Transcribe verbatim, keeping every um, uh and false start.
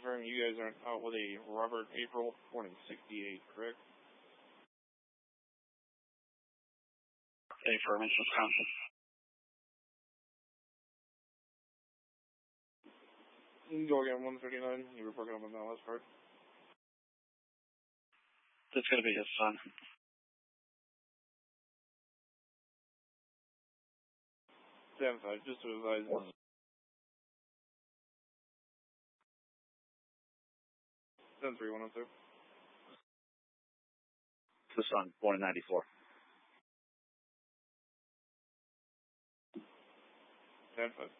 confirm you guys are out with a Robert April, born in sixty-eight, correct? Affirmative, Wisconsin. Go again, one thirty-nine. You were working on the last part. That's going to be his son. Stand five, just to advise. ten three, one oh two. The son, born in ninety-four. Stand five.